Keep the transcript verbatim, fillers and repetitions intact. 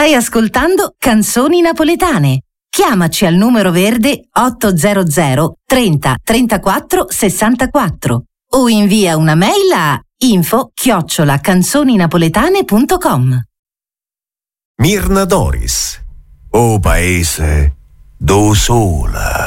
Stai ascoltando Canzoni Napoletane. Chiamaci al numero verde ottocento trenta trentaquattro sessantaquattro o invia una mail a info chiocciola canzoninapoletane punto com. Mirna Doris, o paese do sola.